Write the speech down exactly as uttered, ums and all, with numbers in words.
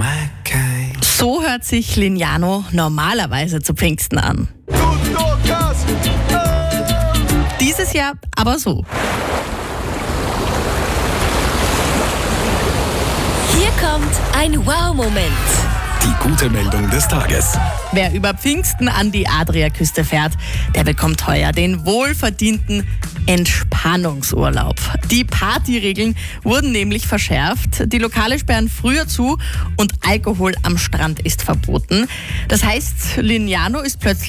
So hört sich Lignano normalerweise zu Pfingsten an. Dieses Jahr aber so. Hier kommt ein Wow-Moment. Die gute Meldung des Tages. Wer über Pfingsten an die Adriaküste fährt, der bekommt heuer den wohlverdienten Entspannungsurlaub. Die Partyregeln wurden nämlich verschärft. Die Lokale sperren früher zu und Alkohol am Strand ist verboten. Das heißt, Lignano ist plötzlich